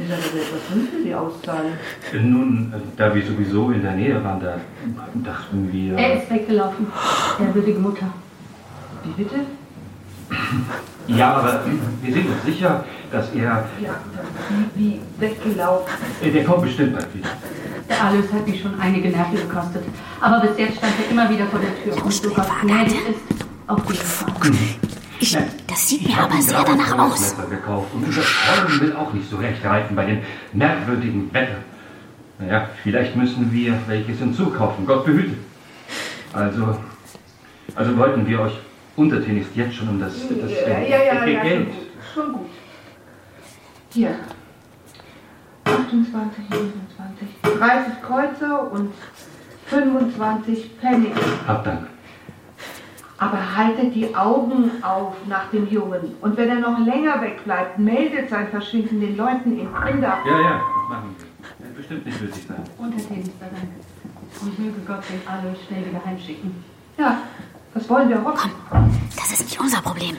dieser Gesellschaft können für Sie auszahlen. Nun, da wir sowieso in der Nähe waren, da dachten wir... Er ist weggelaufen, ehrwürdige Mutter. Wie bitte? Ja, aber wir sind uns sicher, dass er... Ja, wie weggelaufen? Der kommt bestimmt bald wieder. Der Alois hat mich schon einige Nerven gekostet. Aber bis jetzt stand er immer wieder vor der Tür. Und so was gnädig ist, auf jeden Fall. Das sieht mir aber sehr danach aus. Gekauft. Und unser Freund will auch nicht so recht reiten bei dem merkwürdigen Wetter. Naja, vielleicht müssen wir welches hinzukaufen. Gott behüte. Also wollten wir euch untertänigst jetzt schon um das Ja, Geld. Schon gut. Hier. 28, 27, 30 Kreuzer und 25 Pfennig. Hab Dank. Aber haltet die Augen auf nach dem Jungen. Und wenn er noch länger wegbleibt, meldet sein Verschwinden den Leuten in Pendach. Ja, das machen wir. Wird bestimmt nicht nötig sein. Untertänigster Dank. Und möge Gott den Alois schnell wieder heimschicken. Ja, das wollen wir hoffen. Das ist nicht unser Problem.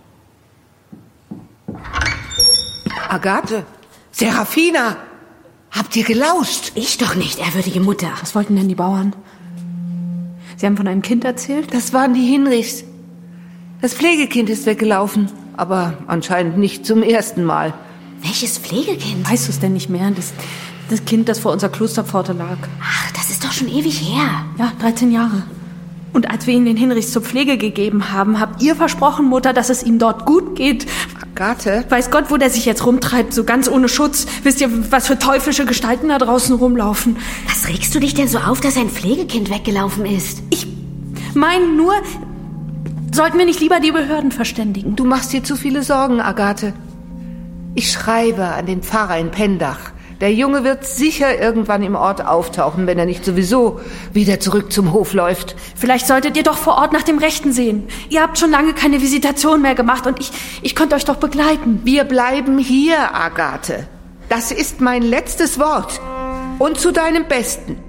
Agathe, Serafina, habt ihr gelauscht? Ich doch nicht, ehrwürdige Mutter. Was wollten denn die Bauern? Sie haben von einem Kind erzählt? Das waren die Hinrichs. Das Pflegekind ist weggelaufen, aber anscheinend nicht zum ersten Mal. Welches Pflegekind? Weißt du es denn nicht mehr? Das Kind, das vor unserer Klosterpforte lag. Ach, das ist doch schon ewig her. Ja, 13 Jahre. Und als wir ihn den Hinrichs zur Pflege gegeben haben, habt ihr versprochen, Mutter, dass es ihm dort gut geht. Agathe? Weiß Gott, wo der sich jetzt rumtreibt, so ganz ohne Schutz. Wisst ihr, was für teuflische Gestalten da draußen rumlaufen? Was regst du dich denn so auf, dass ein Pflegekind weggelaufen ist? Ich meine nur, sollten wir nicht lieber die Behörden verständigen? Du machst dir zu viele Sorgen, Agathe. Ich schreibe an den Pfarrer in Pendach. Der Junge wird sicher irgendwann im Ort auftauchen, wenn er nicht sowieso wieder zurück zum Hof läuft. Vielleicht solltet ihr doch vor Ort nach dem Rechten sehen. Ihr habt schon lange keine Visitation mehr gemacht und ich könnte euch doch begleiten. Wir bleiben hier, Agathe. Das ist mein letztes Wort. Und zu deinem Besten.